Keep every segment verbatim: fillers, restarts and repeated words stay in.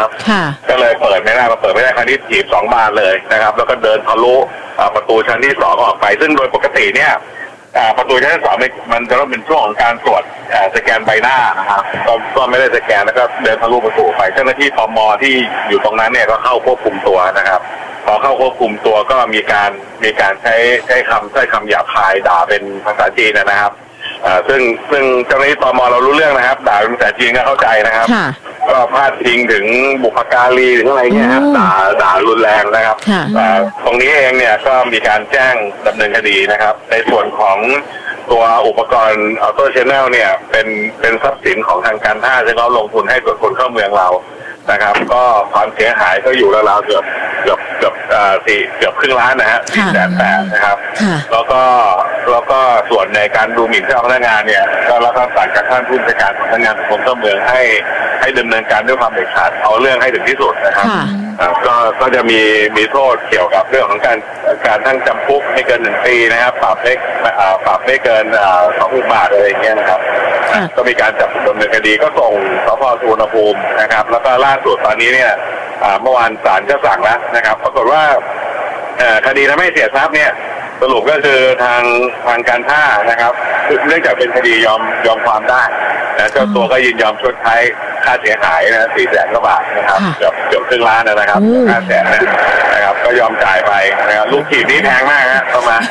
นะครับก็เลยเปิดไม่ได้มาเปิดไม่ได้ครั้งนี้ถีบสองบานเลยนะครับแล้วก็เดินทะลุประตูชั้นที่สองออกไปซึ่งโดยปกติเนี่ยประตูชั้นที่สองมันจะต้องเป็นช่วงของการตรวจสแกนใบหน้านะครับก็ไม่ได้สแกนแล้วก็เดินทะลุประตูไปเจ้าหน้าที่ตม.ที่อยู่ตรงนั้นเนี่ยก็เข้าควบคุมตัวนะครับพอเข้าควบคุมตัวก็มีการมีการใช้ใช้คำใช้คำหยาบคายด่าเป็นภาษาจีนนะครับซึ่งซึ่งเจ้าหน้าที่ตม.เรารู้เรื่องนะครับด่าเป็นภาษาจีนก็เข้าใจนะครับก็พาดพิงถึงบุพการีถึงอะไรเงี้ยครับด่าด่ารุนแรงนะครับตรงนี้เองเนี่ยก็มีการแจ้งดำเนินคดีนะครับในส่วนของตัวอุปกรณ์ออโต้ชแนลเนี่ยเป็นเป็นทรัพย์สินของทางการท่าที่เขาลงทุนให้ตรวจคนเข้าเมืองเรานะครับก็ความเสียหายก็อยู่ราวๆเกือบเกือบเกือบสี่เกือบครึ่งล้านนะฮะสี่แสนแปดนะครับแล้วก็แล้วก็ส่วนในการดูหมิ่นเจ้าพนักงานเนี่ยก็รับคำสั่งจากท่านผู้บัญชาการสำนักงานตรวจคนเข้าเมืองให้ให้ดำเนินการด้วยความเด็ดขาดเอาเรื่องให้ถึงที่สุดนะครับก็ก็จะมีมีโทษเกี่ยวกับเรื่องของการการทั้งจำคุกไม่เกินหนึ่งปีนะครับปรับไม่ปรับไม่เกินสองหมื่นบาทอะไรอย่างเงี้ยนะครับก็มีการจับดำเนินคดีก็ส่งสพ.สุวรรณภูมินะครับแล้วก็ล่าสุดตอนนี้เนี่ยเมื่อวานศาลก็สั่งแล้วนะครับปรากฏว่าคดีทำให้เสียทรัพย์เนี่ยสรุปก็คือทางทางการท่านะครับเนื่องจากเป็นคดียอมยอมความได้นะเจ้าตัวก็ยินยอมชดใช้ค่าเสียหายนะสี่แสนกว่าบาทนะครับเกือบเกือบครึ่งล้านนะครับค่าแสนนะครับก็ยอมจ่ายไปนะครับลูกขีดนี้แพงมากนะประมาณ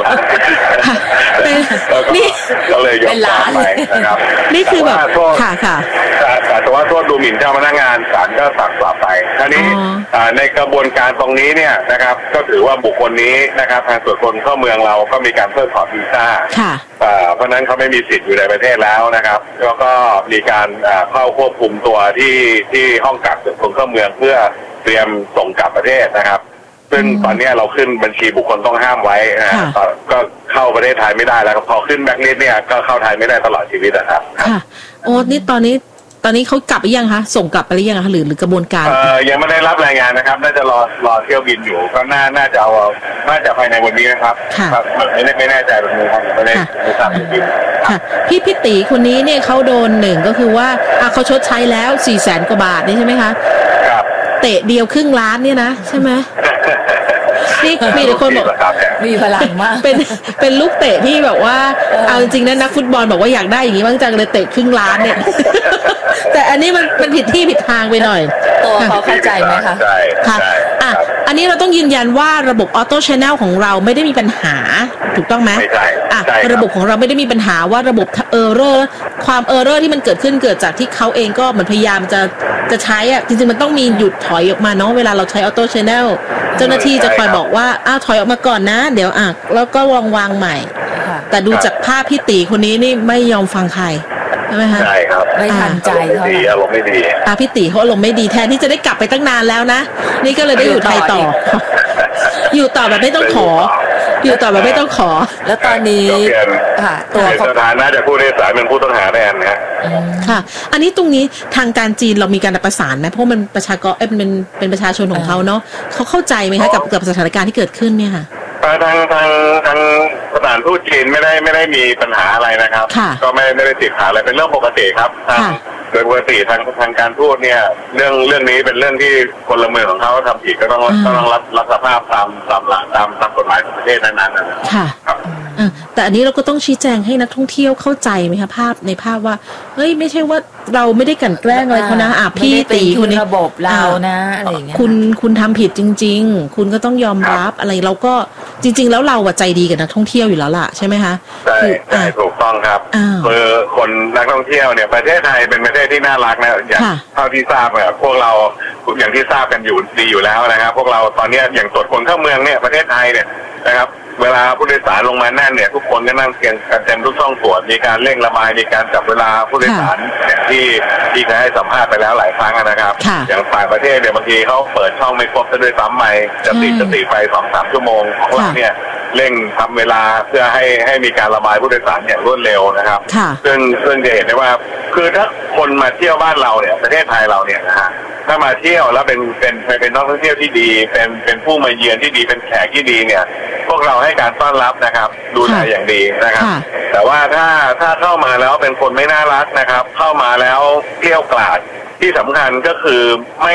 นี่ก็เลยยอมจ่ายไปนะครับนี่คือแบบค่ะค่ะแต่ว่าโทษดูหมิ่นเจ้าพนักงานศาลก็สั่งปรับไปทีนี้ในกระบวนการตรงนี้เนี่ยนะครับก็ถือว่าบุคคลนี้นะครับทางตรวจคนเข้าเมืองเราก็มีการเพิกถอนวีซ่าเพราะนั้นเขาไม่มีสิทธิ์อยู่ในประเทศแล้วนะครับแล้วก็มีการเข้าควบคุมตัวที่ที่ห้องกักตรวจคนเข้าเมืองเพื่อเตรียมส่งกลับประเทศนะครับซึ่งตอนนี้เราขึ้นบัญชีบุคคลต้องห้ามไว้นะก็เข้าประเทศไทยไม่ได้แล้วพอขึ้นแบ็คลิสต์เนี่ยก็เข้าไทยไม่ได้ตลอดชีวิตนะครับค่ะโอ้นี่ตอนนี้ตอนนี้เขากลับไปยังคะส่งกลับไปหรือยังคะหรือหรือกระบวนการเอ่อยังไม่ได้รับรายงานนะครับน่าจะรอรอเที่ยวบินอยู่ก็น่าน่าจะเอาน่าจะภายในวันนี้นะครับไม่ไม่แน่ใจแบบนี้ครับไม่ได้ไม่ทราบจริงๆค่ะพี่พี่ตีคนนี้เนี่ยเขาโดนหนึ่งก็คือว่าอ่ะเขาชดใช้แล้วสี่แสนกว่าบาทนี่ใช่ไหมคะครับเตะเดียวครึ่งล้านเนี่ยนะใช่ไหมนี่มีแต่คนบอกมีพลังมากเป็นเป็นลูกเตะที่แบบว่าเอาจริงๆนะนักฟุตบอลบอกว่าอยากได้อย่างนี้บ้างจังเลยเตะครึ่งล้านเนี่ยแต่อันนี้มันมันผิดที่ผิดทางไปหน่อยตัวเขาเข้าใจไหมคะใช่ค่ะอ่ะอันนี้เราต้องยืนยันว่าระบบออโต้ชแนลของเราไม่ได้มีปัญหาถูกต้องไหมไม่ใช่อ่ะระบบของเราไม่ได้มีปัญหาว่าระบบเออร์เรอร์ความเออร์เรอร์ที่มันเกิดขึ้นเกิดจากที่เขาเองก็เหมือนพยายามจะจะใช้อ่ะจริงๆมันต้องมีหยุดถอยออกมาเนาะเวลาเราใช้ออโต้ชแนลเจ้าหน้าที่จะคอยบอกว่าอ้าวถอยออกมาก่อนนะเดี๋ยวอ่ะแล้วก็วางวางใหม่แต่ดูจากภาพพี่ตีคนนี้นี่ไม่ยอมฟังใครใช่ไหมคะใช่ครับไม่ทันใจเขาอารมณ์ไม่ดีอ่ะพี่ตีเขาอารมณ์ไม่ดีแทนที่จะได้กลับไปตั้งนานแล้วนะนี่ก็เลยได้อยู่ไทยต่ออยู่ต่อแบบไม่ต้องขออยู่ต่อแบบไม่ต้องขอแล้วตอนนี้ค่ะตัวสถานะจากผู้โดยสารเป็นผู้ต้องหาแทนนะค่ะอันนี้ตรงนี้ทางการจีนเรามีการประสานไหมเพราะมันประชากรเอ้ยเป็นเป็นประชาชนของเขาเนาะเขาเข้าใจไหมคะกับกับสถานการณ์ที่เกิดขึ้นเนี่ยค่ะทางทางทางสถานทูตจีนไม่ได้ไม่ได้มีปัญหาอะไรนะครับก็ไม่ไม่ได้ติดขัดอะไรเป็นเรื่องปกติครับทางโดยปกติทางทางการทูตเนี่ยเรื่องเรื่องนี้เป็นเรื่องที่พลเมืองของเขาทำผิดก็ต้องก็ต้องรับรับสภาพตามตามตามตามกฎหมายของประเทศนั้นๆนะครับค่ะแต่อันนี้เราก็ต้องชี้แจงให้นักท่องเที่ยวเข้าใจไหมคะภาพในภาพว่าเฮ้ยไม่ใช่ว่าเราไม่ได้กลั่นแกล้งอะไรเขานะอ่ะพี่ตีคุณระบบเรานะอะไรอย่างเงี้ยคุณคุณทำผิดจริงๆคุณก็ต้องยอมรับอะไรเราก็จริงๆแล้วเราใจดีกับนักท่องเที่ยวอยู่แล้วล่ะใช่ไหมคะใช่ใช่ถูกต้องครับคือคนนักท่องเที่ยวเนี่ยประเทศไทยเป็นประเทศที่น่ารักนะอย่างเท่าที่ทราบแบบพวกเราอย่างที่ทราบกันอยู่ดีอยู่แล้วนะครับพวกเราตอนนี้อย่างตรวจคนเข้าเมืองเนี่ยประเทศไทยเนี่ยนะครับเวลาผู้โดยสารลงมาแน่นเนี่ยทุกคนก็นั่งเตียงกันเต็มทุกช่องตรวจมีการเร่งระบายมีการจับเวลาผู้โดยสารเนี่ยที่ที่เคยให้สัมภาษณ์ไปแล้วหลายครั้งนะครับอย่างต่างประเทศเนี่ยบางทีเขาเปิดช่องไม่ครบซะด้วยซ้ำไปจะติดจะติดไปสองสามชั่วโมงของเราเนี่ยเร่งทำเวลาเพื่อให้ให้มีการระบายผู้โดยสารอย่างรวดเร็วนะครับซึ่งซึ่งจะเห็นได้ว่าคือถ้าคนมาเที่ยวบ้านเราเนี่ยประเทศไทยเราเนี่ยนะฮะถ้ามาเที่ยวแล้วเป็นเป็นเป็นนักท่องเที่ยวที่ดีเป็นเป็นผู้มาเยือนที่ดีเป็นแขกที่ดีเนี่ยพวกเราให้การต้อนรับนะครับดูแลอย่างดีนะครับแต่ว่าถ้าถ้าเข้ามาแล้วเป็นคนไม่น่ารักนะครับเข้ามาแล้วเกลี้ยกล่อมที่สำคัญก็คือไม่